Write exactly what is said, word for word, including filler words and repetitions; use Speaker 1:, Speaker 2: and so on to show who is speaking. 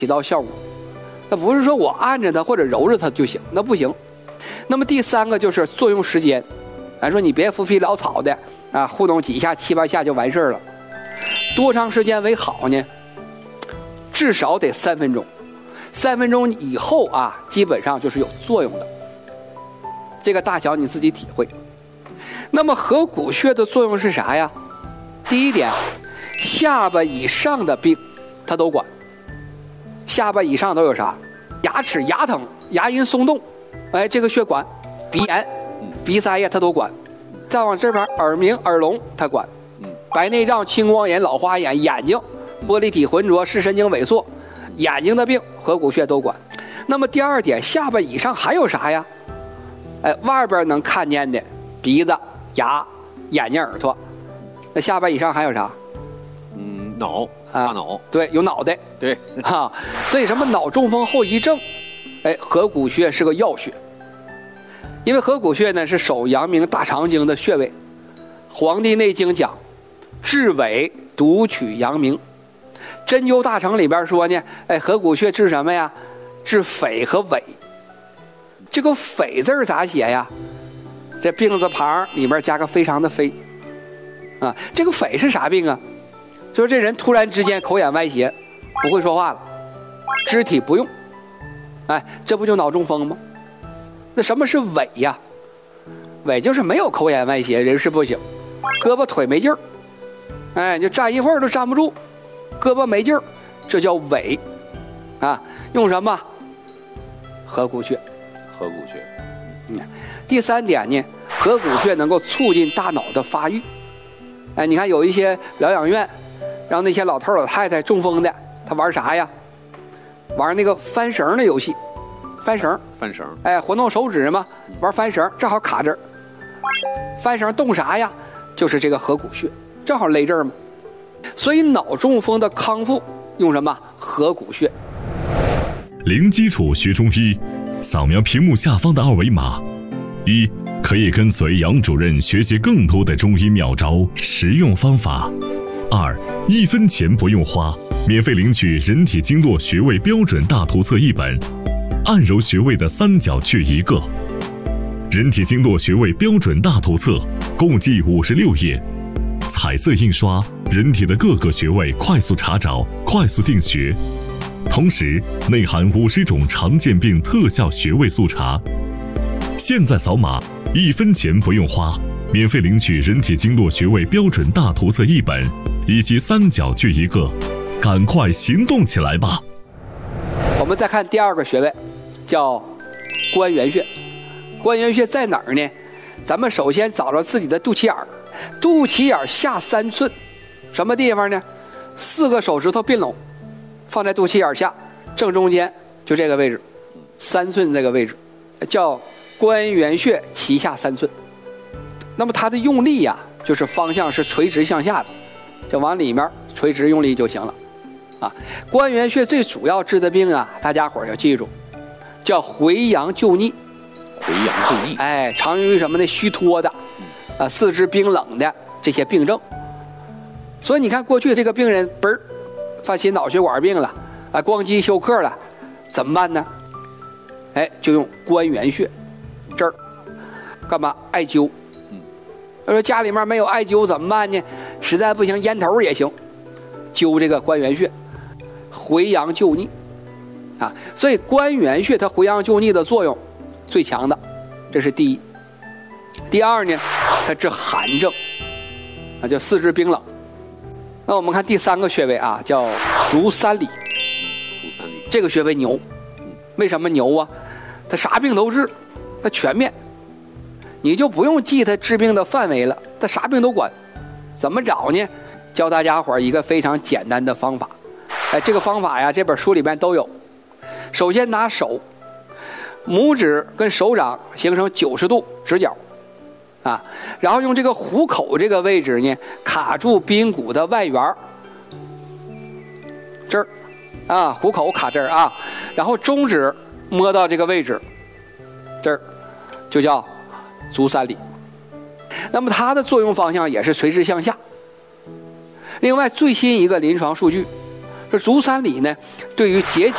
Speaker 1: 起到效果。那不是说我按着它或者揉着它就行，那不行。那么第三个就是作用时间，咱说你别浮皮潦草的啊，糊弄几下七八下就完事儿了。多长时间为好呢？至少得三分钟，三分钟以后啊，基本上就是有作用的。这个大小你自己体会。那么合谷穴的作用是啥呀？第一点，下巴以上的病它都管。下巴以上都有啥？牙齿牙疼、牙龈松动，哎，这个穴管。鼻炎、鼻塞呀，它都管。再往这边，耳鸣、耳聋它管。白内障、青光眼、老花眼、眼睛、玻璃体浑浊、视神经萎缩，眼睛的病合谷穴都管。那么第二点，下巴以上还有啥呀？哎，外边能看见的鼻子、牙、眼睛、耳朵，那下巴以上还有啥？
Speaker 2: 嗯，脑、大脑，
Speaker 1: 对，有脑袋，
Speaker 2: 对
Speaker 1: 啊，所以什么脑中风后遗症，哎，合谷穴是个要穴，因为合谷穴呢是手阳明大肠经的穴位，《黄帝内经》讲，治痿独取阳明，针灸大成里边说呢，哎，合谷穴治什么呀？治痿和痿。这个痿字咋写呀？这病字旁里边加个非常的非啊，这个痿是啥病啊？就是这人突然之间口眼歪斜，不会说话了，肢体不用，哎，这不就脑中风吗？那什么是痿呀？痿就是没有口眼歪斜，人事不省，胳膊腿没劲儿，哎，就站一会儿都站不住，胳膊没劲儿，这叫痿啊。用什么？合谷穴。
Speaker 2: 合谷穴。
Speaker 1: 嗯，第三点呢，合谷穴能够促进大脑的发育。哎，你看有一些疗养院，让那些老头老太太中风的，他玩啥呀？玩那个翻绳的游戏，翻绳，
Speaker 2: 翻绳，
Speaker 1: 哎，活动手指嘛，玩翻绳，正好卡这儿。翻绳动啥呀？就是这个合谷穴，正好勒这儿嘛。所以脑中风的康复用什么？合谷穴。
Speaker 3: 零基础学中医，扫描屏幕下方的二维码，一可以跟随杨主任学习更多的中医妙招、实用方法；二一分钱不用花，免费领取人体经络穴位标准大图册一本，按揉穴位的三角穴一个。人体经络穴位标准大图册共计五十六页，彩色印刷，人体的各个穴位快速查找、快速定穴。同时内含五十种常见病特效穴位速查。现在扫码，一分钱不用花，免费领取人体经络穴位标准大图册一本，以及三角穴一个，赶快行动起来吧！
Speaker 1: 我们再看第二个穴位，叫关元穴。关元穴在哪儿呢？咱们首先找着自己的肚脐眼儿，肚脐眼下三寸，什么地方呢？四个手指头并拢，放在肚脐眼下正中间，就这个位置，三寸这个位置，叫关元穴脐下三寸。那么它的用力呀、啊，就是方向是垂直向下的，就往里面垂直用力就行了。啊，关元穴最主要治的病啊，大家伙儿要记住，叫回阳救逆。
Speaker 2: 回阳救逆，
Speaker 1: 哎，常用于什么呢？虚脱的，啊，四肢冰冷的这些病症。所以你看，过去这个病人嘣儿犯心脑血管病了，啊，光肌休克了，怎么办呢？哎，就用关元穴这儿，干嘛？艾灸。他说家里面没有艾灸怎么办呢？实在不行，烟头也行，灸这个关元穴，回阳救逆，啊，所以关元穴它回阳救逆的作用最强的，这是第一。第二呢，它治寒症，啊，叫四肢冰冷。那我们看第三个穴位啊，叫足三里。
Speaker 2: 足三里，
Speaker 1: 这个穴位牛，为什么牛啊？它啥病都治，它全面，你就不用记它治病的范围了，它啥病都管。怎么找呢？教大家伙一个非常简单的方法。哎，这个方法呀，这本书里边都有。首先拿手。拇指跟手掌形成九十度直角，啊，然后用这个虎口这个位置呢，卡住髌骨的外缘，这儿，啊，虎口卡这儿啊，然后中指摸到这个位置，这儿，就叫足三里。那么它的作用方向也是垂直向下。另外，最新一个临床数据，这足三里呢，对于结节